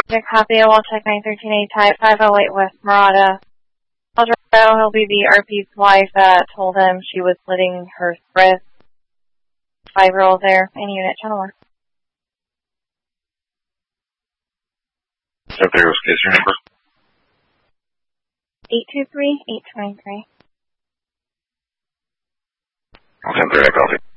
Get a copy. I'll check 913A type 508 West Murata. He'll be the RP's wife that told him she was slitting her wrist. 5-year-old there. Any unit, channel 1. If there was case your number. 823-823. I'll send 3, I copy.